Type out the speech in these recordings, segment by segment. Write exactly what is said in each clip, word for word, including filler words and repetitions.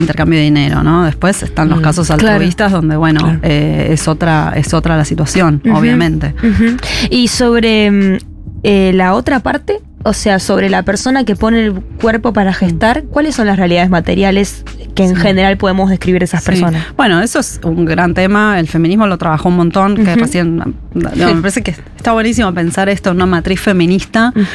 intercambio de dinero, ¿no? Después están los mm, casos altruistas claro. donde, bueno, claro. eh, es otra es otra la situación, uh-huh, obviamente. Uh-huh. Y sobre eh, la otra parte, o sea, sobre la persona que pone el cuerpo para gestar, ¿cuáles son las realidades materiales que en sí. general podemos describir de esas sí. personas? Bueno, eso es un gran tema. El feminismo lo trabajó un montón, que uh-huh. recién... No, sí. Me parece que está buenísimo pensar esto en una matriz feminista uh-huh.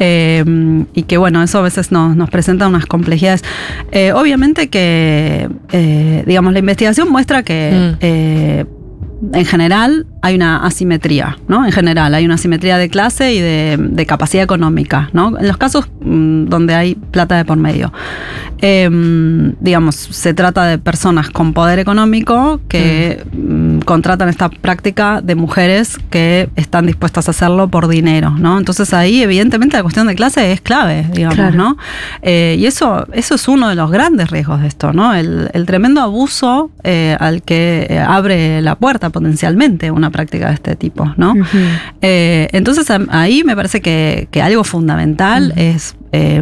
eh, y que, bueno, eso a veces nos, nos presenta unas complejidades. Eh, obviamente que, eh, digamos, la investigación muestra que... Uh-huh. eh, en general hay una asimetría, ¿no? En general hay una asimetría de clase y de, de capacidad económica, ¿no? En los casos mmm, donde hay plata de por medio. Eh, digamos, se trata de personas con poder económico que mm. contratan esta práctica de mujeres que están dispuestas a hacerlo por dinero, ¿no? Entonces ahí evidentemente la cuestión de clase es clave, digamos, claro. ¿no? Eh, y eso, eso es uno de los grandes riesgos de esto, ¿no? El, el tremendo abuso eh, al que eh, abre la puerta potencialmente una práctica de este tipo, ¿no? Uh-huh. Eh, entonces ahí me parece que, que algo fundamental uh-huh. es... Eh,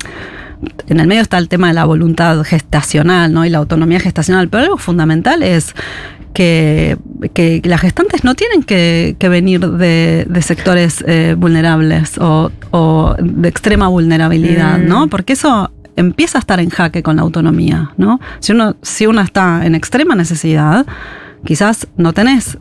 en el medio está el tema de la voluntad gestacional, ¿no? Y la autonomía gestacional, pero algo fundamental es que, que las gestantes no tienen que, que venir de, de sectores eh, vulnerables o, o de extrema vulnerabilidad, mm. ¿no? Porque eso empieza a estar en jaque con la autonomía, ¿no? Si uno, si uno está en extrema necesidad, quizás no tenés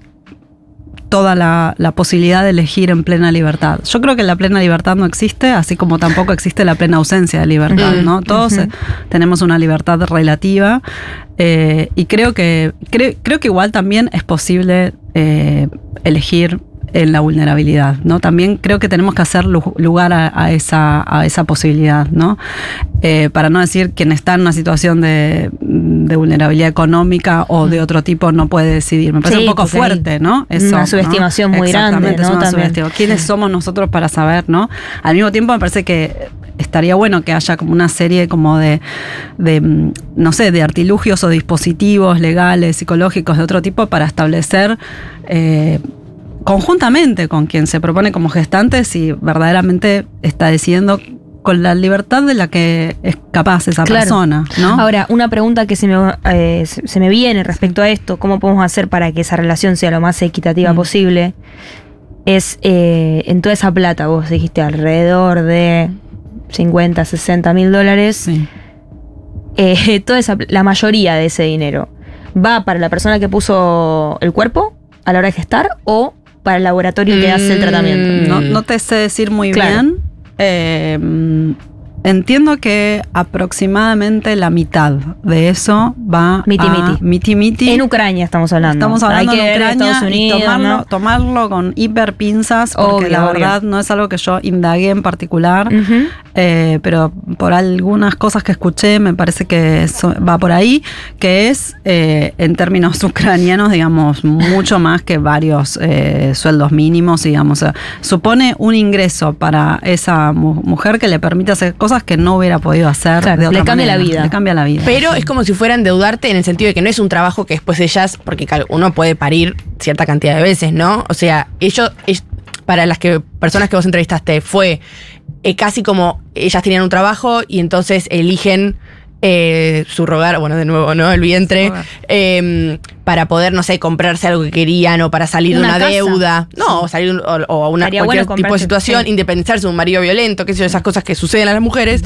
toda la, la posibilidad de elegir en plena libertad. Yo creo que la plena libertad no existe, así como tampoco existe la plena ausencia de libertad, ¿no? Todos uh-huh. tenemos una libertad relativa eh, y creo que, creo, creo que igual también es posible eh, elegir en la vulnerabilidad, ¿no? También creo que tenemos que hacer lugar a, a, esa, a esa posibilidad, ¿no? Eh, para no decir quien está en una situación de, de vulnerabilidad económica o de otro tipo no puede decidir. Me parece sí, un poco fuerte, ¿no? Eso, una subestimación, ¿no? Muy grande, ¿no? Es una subestimación. ¿Quiénes sí. somos nosotros para saber, ¿no? Al mismo tiempo me parece que estaría bueno que haya como una serie como de, de no sé, de artilugios o dispositivos legales, psicológicos de otro tipo para establecer eh, conjuntamente con quien se propone como gestante si verdaderamente está decidiendo con la libertad de la que es capaz esa claro. persona, ¿no? Ahora, una pregunta que se me, eh, se me viene respecto a esto, ¿cómo podemos hacer para que esa relación sea lo más equitativa mm. posible? Es, eh, en toda esa plata, vos dijiste alrededor de cincuenta, sesenta mil dólares, sí. eh, toda esa, la mayoría de ese dinero, ¿va para la persona que puso el cuerpo a la hora de gestar o para el laboratorio mm, que hace el tratamiento? No, no te sé decir muy claro. bien. Eh, entiendo que aproximadamente la mitad de eso va miti, a miti. miti miti. En Ucrania estamos hablando. Estamos hablando Hay que de Ucrania Estados Unidos, y tomarlo, ¿no? tomarlo con hiperpinzas porque obvio, la obvio. verdad no es algo que yo indagué en particular, uh-huh. eh, pero por algunas cosas que escuché me parece que eso va por ahí, que es eh, en términos ucranianos, digamos, mucho más que varios eh, sueldos mínimos, digamos. O sea, supone un ingreso para esa mu- mujer que le permite hacer cosas que no hubiera podido hacer claro, de otra le cambia manera. la vida. Le cambia la vida. Pero es como si fuera endeudarte en el sentido de que no es un trabajo que después ellas, porque uno puede parir cierta cantidad de veces, ¿no? O sea, ellos, ellos para las que personas que vos entrevistaste, fue eh, casi como ellas tenían un trabajo y entonces eligen eh, subrogar, bueno, de nuevo, ¿no? El vientre, eh, para poder, no sé, comprarse algo que querían o para salir una de una casa. deuda. No, sí. salir o, o a una Estaría cualquier bueno tipo de situación, sí. independizarse de un marido violento, qué sé yo, esas cosas que suceden a las mujeres.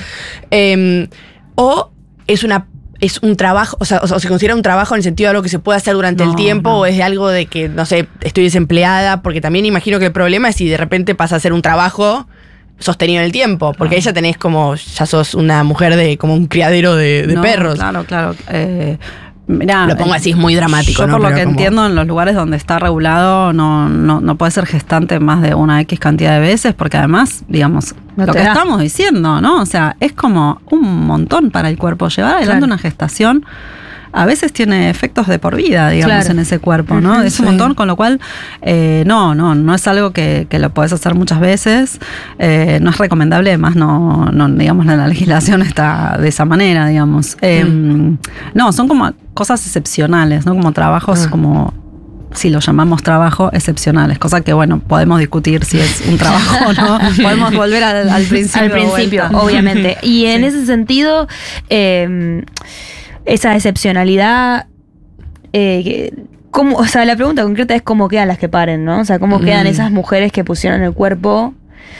Eh, o es una es un trabajo, o sea, o, o se considera un trabajo en el sentido de algo que se puede hacer durante no, el tiempo, no. o es de algo de que, no sé, estoy desempleada, porque también imagino que el problema es si de repente pasa a ser un trabajo sostenido en el tiempo, porque no. ella tenés como, ya sos una mujer de como un criadero de, de no, perros. Claro, claro. Eh, mirá, lo pongo así, es muy dramático, yo ¿no? por lo Pero que como... entiendo, en los lugares donde está regulado no, no, no puede ser gestante más de una X cantidad de veces, porque además, digamos, no lo que da. estamos diciendo, ¿no? O sea, es como un montón para el cuerpo. Llevar adelante claro. una gestación a veces tiene efectos de por vida, digamos, claro. en ese cuerpo, ¿no? Uh-huh, es un sí. montón, con lo cual, eh, no, no, no es algo que, que lo podés hacer muchas veces, eh, no es recomendable, además no, no, digamos, la legislación está de esa manera, digamos. Eh, mm. No, son como cosas excepcionales, ¿no? Como trabajos, uh. como, si lo llamamos trabajo, excepcionales, cosa que, bueno, podemos discutir si es un trabajo o no, podemos volver al, al principio. Al principio, obviamente. Y en sí. ese sentido, eh, esa excepcionalidad, eh, ¿cómo, o sea, la pregunta concreta es cómo quedan las que paren, ¿no? O sea, cómo quedan mm. esas mujeres que pusieron el cuerpo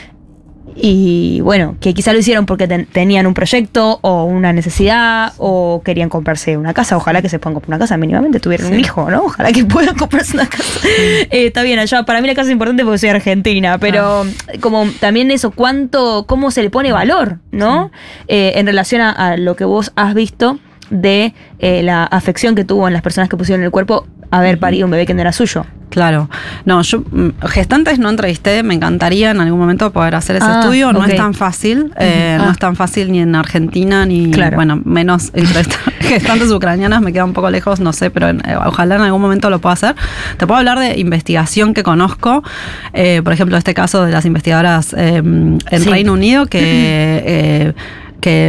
y, bueno, que quizá lo hicieron porque ten, tenían un proyecto o una necesidad o querían comprarse una casa. Ojalá que se puedan comprar una casa, mínimamente tuvieron sí. un hijo, ¿no? Ojalá que puedan comprarse una casa. eh, está bien, allá para mí la casa es importante porque soy argentina, pero ah. como también eso, cuánto, cómo se le pone valor, ¿no? Sí. Eh, en relación a, a lo que vos has visto de eh, la afección que tuvo en las personas que pusieron el cuerpo haber parido un bebé que no era suyo. Claro. No, yo gestantes no entrevisté, me encantaría en algún momento poder hacer ese ah, estudio. No okay. es tan fácil, eh, ah. no es tan fácil ni en Argentina, ni, claro. bueno, menos entrevistar gestantes ucranianas, me queda un poco lejos, no sé, pero en, eh, ojalá en algún momento lo pueda hacer. Te puedo hablar de investigación que conozco, eh, por ejemplo, este caso de las investigadoras eh, en sí. Reino Unido que... eh, que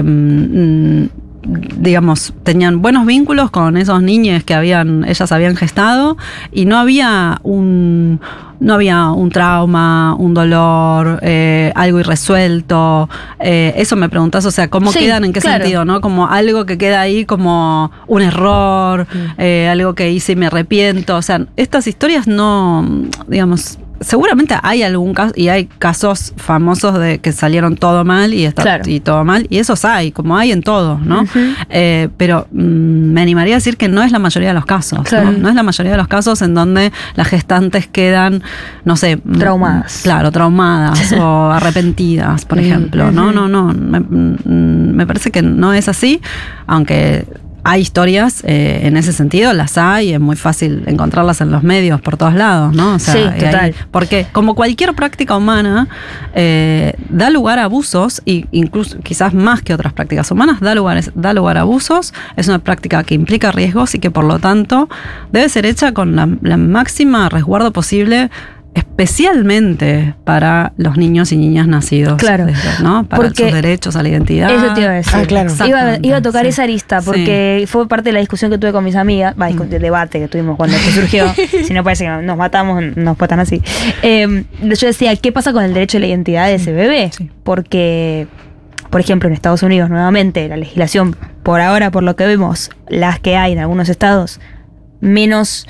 mm, digamos, tenían buenos vínculos con esos niños que habían, ellas habían gestado y no había un, no había un trauma, un dolor, eh, algo irresuelto. Eh, eso me preguntás, o sea, ¿cómo sí, quedan? ¿En qué claro. sentido? ¿No? Como algo que queda ahí como un error, mm. eh, algo que hice y me arrepiento. O sea, estas historias no, digamos... Seguramente hay algún caso, y hay casos famosos de que salieron todo mal y está claro. y todo mal, y esos hay, como hay en todo, ¿no? Uh-huh. Eh, pero mm, me animaría a decir que no es la mayoría de los casos, claro. ¿no? No es la mayoría de los casos en donde las gestantes quedan, no sé, traumadas. Claro, traumadas o arrepentidas, por ejemplo. Uh-huh. No, no, no. Me, me parece que no es así, aunque hay historias eh, en ese sentido, las hay, es muy fácil encontrarlas en los medios por todos lados, ¿no? O sea, sí, total. Hay, porque como cualquier práctica humana eh, da lugar a abusos, y incluso quizás más que otras prácticas humanas, da lugar, da lugar a abusos, es una práctica que implica riesgos y que por lo tanto debe ser hecha con la, la máxima resguardo posible, especialmente para los niños y niñas nacidos, claro, desde, ¿no? Para porque sus derechos a la identidad. Eso te iba a decir. Ah, claro. Iba, iba a tocar sí. esa arista, porque sí. fue parte de la discusión que tuve con mis amigas, va, mm. el debate que tuvimos cuando esto surgió. Si no parece que nos matamos, nos patan así. Eh, yo decía, ¿qué pasa con el derecho a la identidad de ese bebé? Sí. Porque, por ejemplo, en Estados Unidos, nuevamente, la legislación, por ahora, por lo que vemos, las que hay en algunos estados, menos...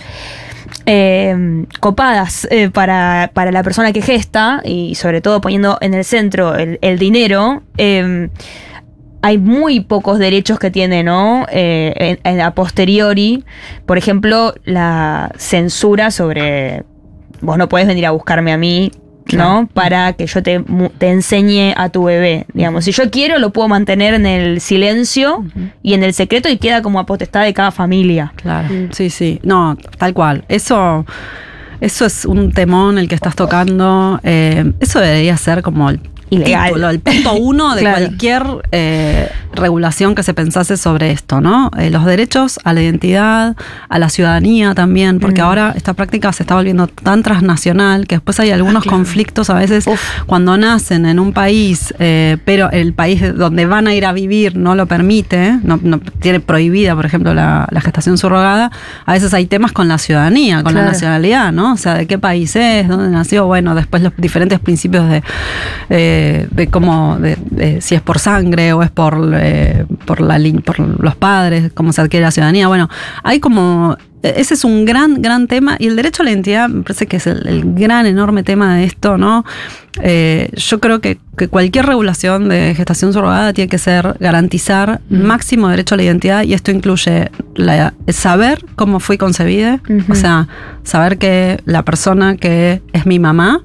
Eh, copadas eh, para, para la persona que gesta, y sobre todo poniendo en el centro el, el dinero, eh, hay muy pocos derechos que tiene, ¿no? Eh, en, en a posteriori, por ejemplo, la censura sobre vos no podés venir a buscarme a mí, ¿no? Claro. Para que yo te, te enseñe a tu bebé. Digamos, si yo quiero, lo puedo mantener en el silencio uh-huh. y en el secreto, y queda como a potestad de cada familia. Claro. Mm. Sí, sí. No, tal cual. Eso, eso es un temón el que estás tocando. Eh, eso debería ser como el ilegal. Título, el punto uno de claro. cualquier eh, regulación que se pensase sobre esto, ¿no? Eh, los derechos a la identidad, a la ciudadanía también, porque mm. ahora esta práctica se está volviendo tan transnacional que después hay algunos ah, claro. conflictos a veces Uf. cuando nacen en un país, eh, pero el país donde van a ir a vivir no lo permite, no, no tiene prohibida, por ejemplo, la, la gestación subrogada. A veces hay temas con la ciudadanía, con claro. la nacionalidad, ¿no? O sea, de qué país es, dónde nació, bueno, después los diferentes principios de eh, de cómo, de, de, si es por sangre o es por, eh, por, la, por los padres, cómo se adquiere la ciudadanía. Bueno, hay como, ese es un gran, gran tema, y el derecho a la identidad me parece que es el, el gran, enorme tema de esto, ¿no? Eh, yo creo que, que cualquier regulación de gestación subrogada tiene que ser garantizar mm. máximo derecho a la identidad, y esto incluye la, saber cómo fui concebida, uh-huh. o sea, saber que la persona que es mi mamá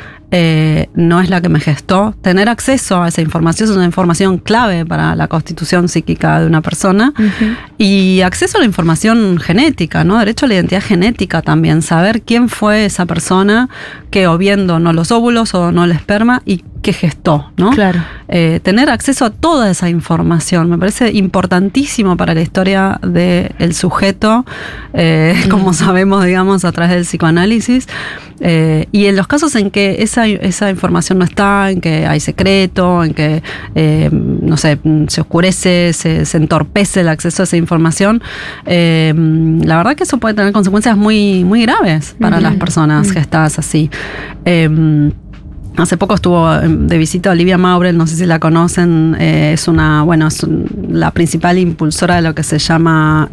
Eh, no es la que me gestó. Tener acceso a esa información es una información clave para la constitución psíquica de una persona. Uh-huh. Y acceso a la información genética, ¿no? Derecho a la identidad genética también. Saber quién fue esa persona que o bien donó los óvulos o donó el esperma y que gestó, ¿no? Claro. Eh, tener acceso a toda esa información me parece importantísimo para la historia del sujeto, eh, uh-huh. como sabemos, digamos, a través del psicoanálisis. Eh, y en los casos en que esa, esa información no está, en que hay secreto, en que, eh, no sé, se oscurece, se, se entorpece el acceso a esa información, eh, la verdad que eso puede tener consecuencias muy, muy graves para uh-huh. las personas uh-huh. gestadas así. Eh, Hace poco estuvo de visita Olivia Maurel, no sé si la conocen, eh, es una, bueno, es un, la principal impulsora de lo que se llama